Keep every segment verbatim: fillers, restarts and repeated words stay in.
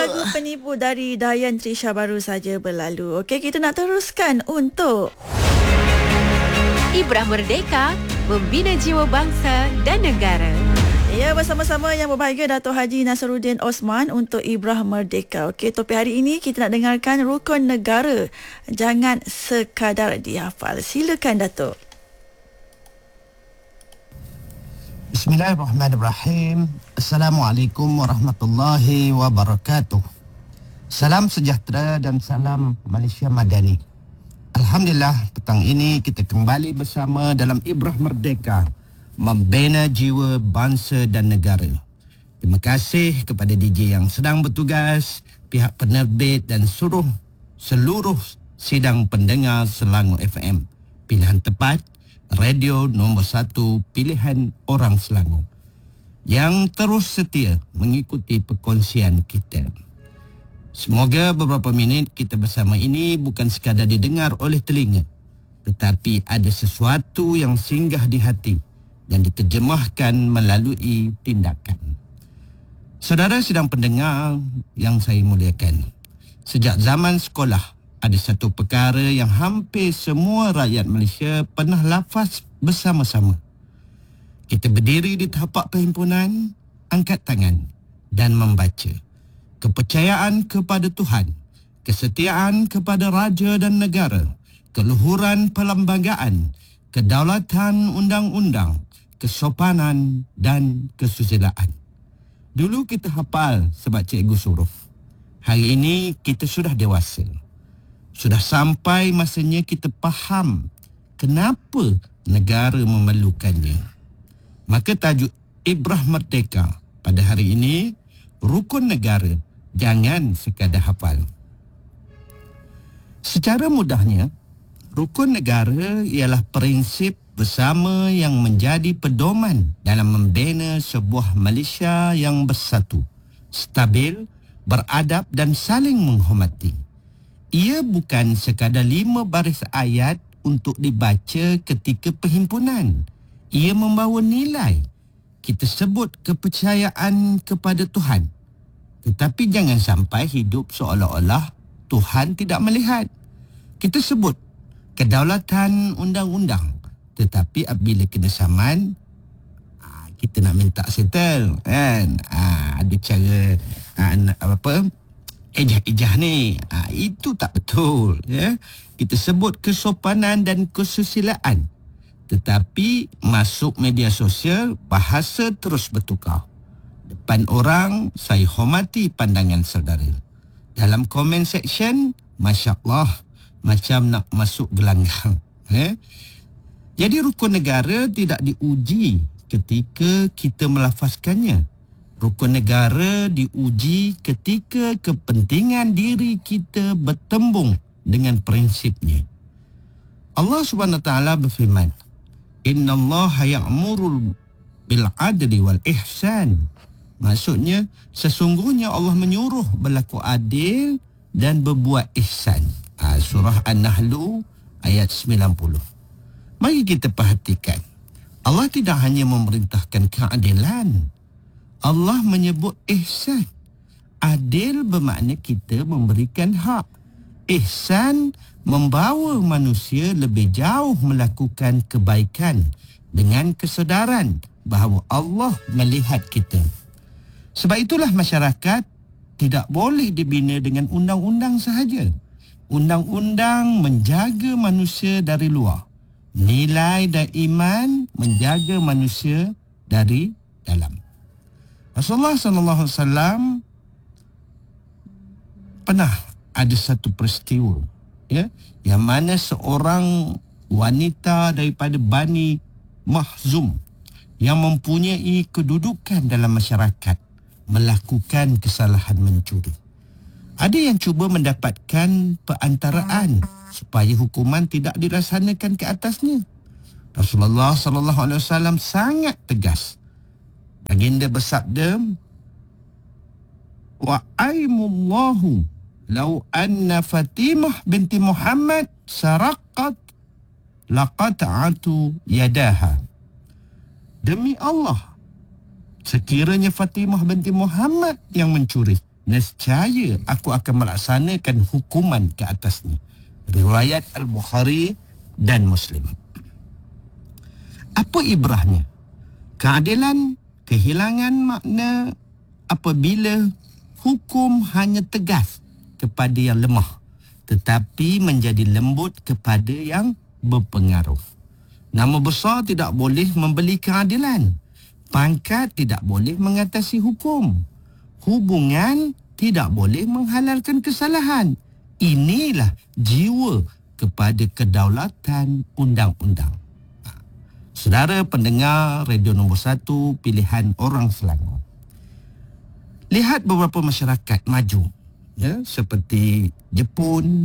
lagu Penipu dari Dayan Trisha baru saja berlalu. Okey, kita nak teruskan untuk Ibrah Merdeka, membina jiwa bangsa dan negara. Ya, bersama-sama Yang Berbahagia Dato' Haji Nasruddin Osman untuk Ibrah Merdeka. Okey, topik hari ini kita nak dengarkan rukun negara. Jangan sekadar dihafal. Silakan Dato'. Bismillahirrahmanirrahim. Assalamualaikum warahmatullahi wabarakatuh. Salam sejahtera dan salam Malaysia Madani. Alhamdulillah, petang ini kita kembali bersama dalam Ibrah Merdeka, membina jiwa bangsa dan negara. Terima kasih kepada D J yang sedang bertugas, pihak penerbit dan suruh seluruh sidang pendengar Selangor F M. Pilihan tepat, radio nombor satu pilihan orang Selangor yang terus setia mengikuti perkongsian kita. Semoga beberapa minit kita bersama ini bukan sekadar didengar oleh telinga, tetapi ada sesuatu yang singgah di hati dan diterjemahkan melalui tindakan. Saudara sidang pendengar yang saya muliakan, sejak zaman sekolah, ada satu perkara yang hampir semua rakyat Malaysia pernah lafaz bersama-sama. Kita berdiri di tapak perhimpunan, angkat tangan dan membaca. Kepercayaan kepada Tuhan, kesetiaan kepada raja dan negara, keluhuran perlembagaan, kedaulatan undang-undang, kesopanan dan kesusilaan. Dulu kita hafal sebab cikgu suruh. Hari ini kita sudah dewasa. Sudah sampai masanya kita faham kenapa negara memerlukannya. Maka tajuk Ibrah Merdeka pada hari ini, rukun negara, jangan sekadar hafal. Secara mudahnya, rukun negara ialah prinsip bersama yang menjadi pedoman dalam membina sebuah Malaysia yang bersatu, stabil, beradab dan saling menghormati. Ia bukan sekadar lima baris ayat untuk dibaca ketika perhimpunan. Ia membawa nilai. Kita sebut kepercayaan kepada Tuhan. Tetapi jangan sampai hidup seolah-olah Tuhan tidak melihat. Kita sebut kedaulatan undang-undang. Tetapi apabila kena saman, kita nak minta settle, kan? Ada cara apa? Ejah-ejah ni. Itu tak betul. Ya? Kita sebut kesopanan dan kesusilaan. Tetapi masuk media sosial, bahasa terus bertukar. Depan orang, saya hormati pandangan saudara. Dalam komen section, Masya Allah, macam nak masuk gelanggang. Eh? Jadi rukun negara tidak diuji ketika kita melafazkannya. Rukun negara diuji ketika kepentingan diri kita bertembung dengan prinsipnya. Allah Subhanahu Wa Taala berfirman, Inna Allah ya'muru bil adli wal ihsan. Maksudnya, sesungguhnya Allah menyuruh berlaku adil dan berbuat ihsan. Ha, surah An-Nahlu ayat sembilan puluh. Mari kita perhatikan. Allah tidak hanya memerintahkan keadilan. Allah menyebut ihsan. Adil bermakna kita memberikan hak. Ihsan membawa manusia lebih jauh melakukan kebaikan dengan kesedaran bahawa Allah melihat kita. Sebab itulah masyarakat tidak boleh dibina dengan undang-undang sahaja. Undang-undang menjaga manusia dari luar. Nilai dan iman menjaga manusia dari dalam. Rasulullah sallallahu alaihi wasallam pernah ada satu peristiwa, ya, yang mana seorang wanita daripada Bani Makhzum yang mempunyai kedudukan dalam masyarakat melakukan kesalahan mencuri. Ada yang cuba mendapatkan perantaraan supaya hukuman tidak dilaksanakan ke atasnya. Rasulullah sallallahu alaihi wasallam sangat tegas. Baginda bersabda, wa aimullahu law anna Fatimah binti Muhammad saraqat laqata'atu yadaha. Demi Allah, sekiranya Fatimah binti Muhammad yang mencuri, nescaya aku akan melaksanakan hukuman ke atasnya. Riwayat Al-Bukhari dan Muslim. Apa ibrahnya? Keadilan kehilangan makna apabila hukum hanya tegas kepada yang lemah, tetapi menjadi lembut kepada yang berpengaruh. Nama besar tidak boleh membeli keadilan. Pangkat tidak boleh mengatasi hukum. Hubungan tidak boleh menghalalkan kesalahan. Inilah jiwa kepada kedaulatan undang-undang. Saudara pendengar Radio Nombor satu, pilihan orang Selangor. Lihat beberapa masyarakat maju, ya, seperti Jepun,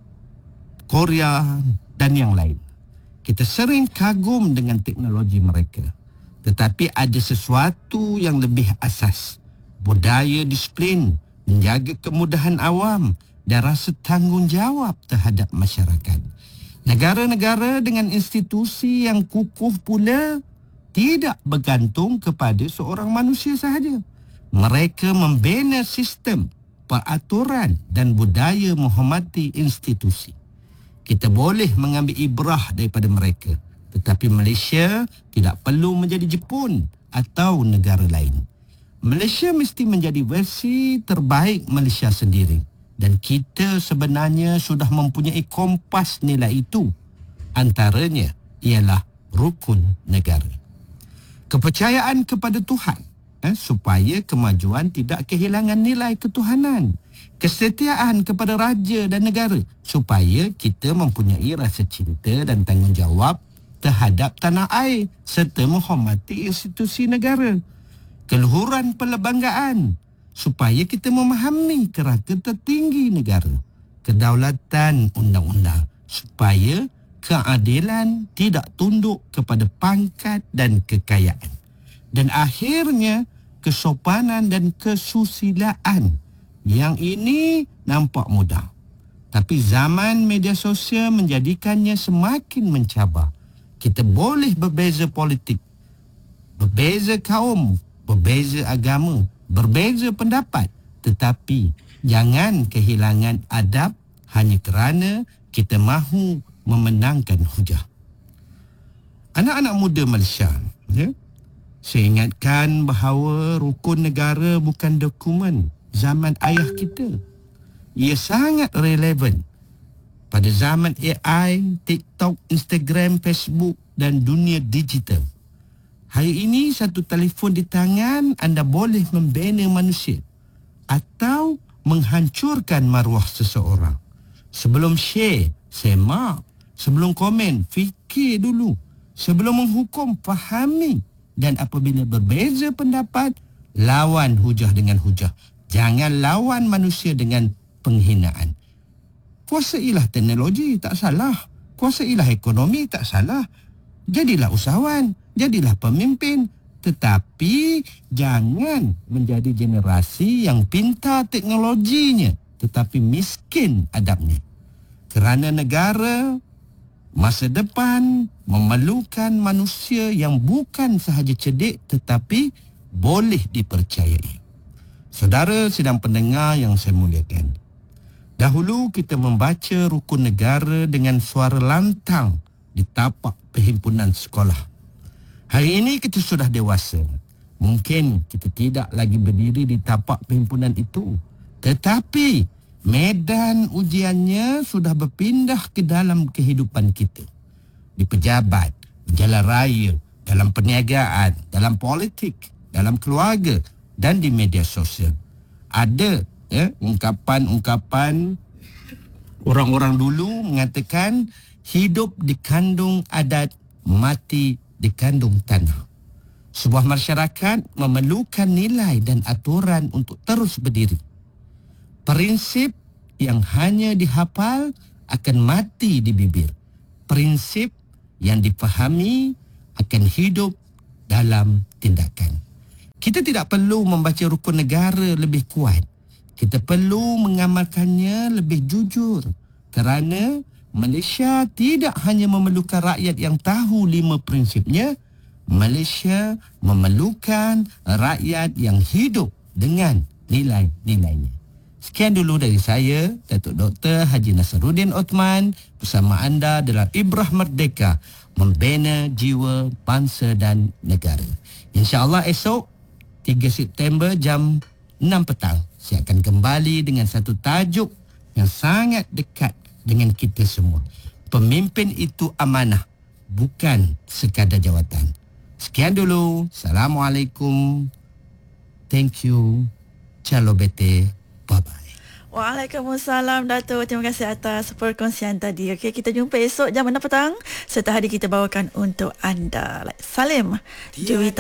Korea dan yang lain. Kita sering kagum dengan teknologi mereka. Tetapi ada sesuatu yang lebih asas. Budaya disiplin, menjaga kemudahan awam dan rasa tanggungjawab terhadap masyarakat. Negara-negara dengan institusi yang kukuh pula tidak bergantung kepada seorang manusia sahaja. Mereka membina sistem, peraturan dan budaya menghormati institusi. Kita boleh mengambil ibrah daripada mereka. Tetapi Malaysia tidak perlu menjadi Jepun atau negara lain. Malaysia mesti menjadi versi terbaik Malaysia sendiri. Dan kita sebenarnya sudah mempunyai kompas nilai itu. Antaranya ialah rukun negara. Kepercayaan kepada Tuhan, eh, supaya kemajuan tidak kehilangan nilai ketuhanan. Kesetiaan kepada raja dan negara, supaya kita mempunyai rasa cinta dan tanggungjawab terhadap tanah air serta menghormati institusi negara. Keluhuran perlembagaan, supaya kita memahami kerangka tertinggi negara. Kedaulatan undang-undang, supaya keadilan tidak tunduk kepada pangkat dan kekayaan. Dan akhirnya, kesopanan dan kesusilaan. Yang ini nampak mudah. Tapi zaman media sosial menjadikannya semakin mencabar. Kita boleh berbeza politik, berbeza kaum, berbeza agama, berbeza pendapat, tetapi jangan kehilangan adab hanya kerana kita mahu memenangkan hujah. Anak-anak muda Malaysia, ya, saya ingatkan bahawa rukun negara bukan dokumen zaman ayah kita. Ia sangat relevan pada zaman A I, TikTok, Instagram, Facebook dan dunia digital. Hari ini satu telefon di tangan anda boleh membina manusia atau menghancurkan maruah seseorang. Sebelum share, semak. Sebelum komen, fikir dulu. Sebelum menghukum, fahami. Dan apabila berbeza pendapat, lawan hujah dengan hujah. Jangan lawan manusia dengan penghinaan. Kuasailah teknologi, tak salah. Kuasailah ekonomi, tak salah. Jadilah usahawan, jadilah pemimpin. Tetapi jangan menjadi generasi yang pintar teknologinya tetapi miskin adabnya. Kerana negara masa depan memerlukan manusia yang bukan sahaja cerdik tetapi boleh dipercayai. Saudara sedang pendengar yang saya muliakan, dahulu kita membaca rukun negara dengan suara lantang di tapak perhimpunan sekolah. Hari ini kita sudah dewasa. Mungkin kita tidak lagi berdiri di tapak perhimpunan itu. Tetapi medan ujiannya sudah berpindah ke dalam kehidupan kita. Di pejabat, di jalan raya, dalam perniagaan, dalam politik, dalam keluarga dan di media sosial. Ada ya, ungkapan-ungkapan orang-orang dulu mengatakan hidup dikandung adat, mati dikandung tanah. Sebuah masyarakat memerlukan nilai dan aturan untuk terus berdiri. Prinsip yang hanya dihafal akan mati di bibir. Prinsip yang difahami akan hidup dalam tindakan. Kita tidak perlu membaca rukun negara lebih kuat. Kita perlu mengamalkannya lebih jujur. Kerana Malaysia tidak hanya memerlukan rakyat yang tahu lima prinsipnya. Malaysia memerlukan rakyat yang hidup dengan nilai-nilainya. Sekian dulu dari saya, Datuk Doktor Haji Nasaruddin Othman, bersama anda dalam Ibrah Merdeka, membina jiwa bangsa dan negara. InsyaAllah esok tiga September jam enam petang saya akan kembali dengan satu tajuk yang sangat dekat dengan kita semua. Pemimpin itu amanah, bukan sekadar jawatan. Sekian dulu. Assalamualaikum. Thank you. Ciao bete. Bye-bye. Waalaikumsalam Datuk. Terima kasih atas perkongsian tadi. Okey, kita jumpa esok jam enam petang serta hari kita bawakan untuk anda. Salim Juwita.